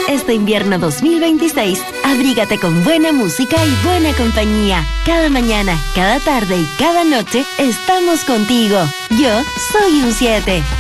Este invierno 2026, abrígate con buena música y buena compañía. Cada mañana, cada tarde y cada noche estamos contigo. Yo soy un 7.